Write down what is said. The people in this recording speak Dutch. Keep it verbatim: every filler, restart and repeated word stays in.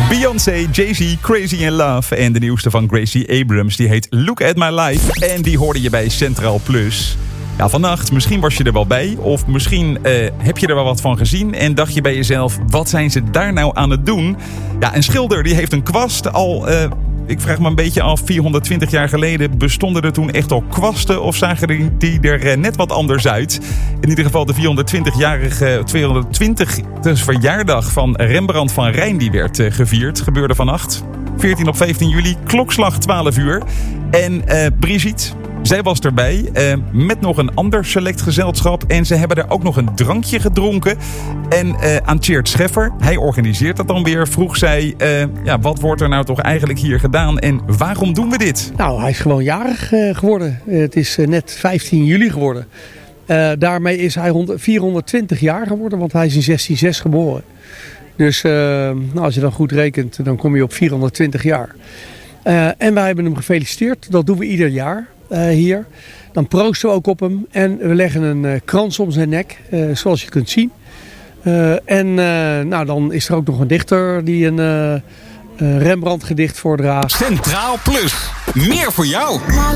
Beyoncé, Jay-Z, Crazy in Love. En de nieuwste van Gracie Abrams, die heet Look at My Life. En die hoorde je bij Centraal Plus. Ja, vannacht, misschien was je er wel bij. Of misschien uh, heb je er wel wat van gezien. En dacht je bij jezelf, wat zijn ze daar nou aan het doen? Ja, een schilder die heeft een kwast al... Uh, Ik vraag me een beetje af, vierhonderdtwintig jaar geleden bestonden er toen echt al kwasten of zagen die er net wat anders uit? In ieder geval de vierhonderdtwintigjarige tweehonderdtwintigste verjaardag van Rembrandt van Rijn die werd gevierd. Gebeurde vannacht, veertien op vijftien juli, klokslag twaalf uur. En uh, Brigitte, zij was erbij uh, met nog een ander select gezelschap. En ze hebben er ook nog een drankje gedronken. En uh, aan Tjeerd Scheffer, hij organiseert dat dan weer, vroeg zij... Uh, ja, wat wordt er nou toch eigenlijk hier gedaan en waarom doen we dit? Nou, hij is gewoon jarig uh, geworden. Uh, het is uh, net vijftien juli geworden. Uh, daarmee is hij vierhonderdtwintig jaar geworden, want hij is in zestien zes geboren. Dus uh, nou, als je dan goed rekent, dan kom je op vierhonderdtwintig jaar. Uh, en wij hebben hem gefeliciteerd. Dat doen we ieder jaar. Uh, hier. Dan proosten we ook op hem en we leggen een uh, krans om zijn nek, uh, zoals je kunt zien. Uh, en uh, nou, dan is er ook nog een dichter die een uh, uh, Rembrandt gedicht voordraagt. Centraal Plus, meer voor jou.